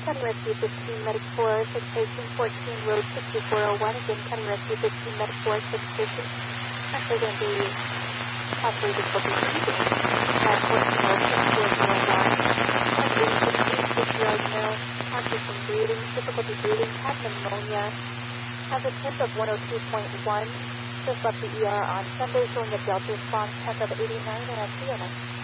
County Rescue 15, Medic 4, 6 patient 14, road 6401. Again, County Rescue 15, Medic 4, 6 patient. Actually going to be possibly difficulty breathing. And 14, road 6401. 6-year-old male, conscious from breathing, difficulty breathing, had pneumonia. Has a temp of 102.1. Just left the ER on Sunday showing a Delta response, temp of 89 and a CNS.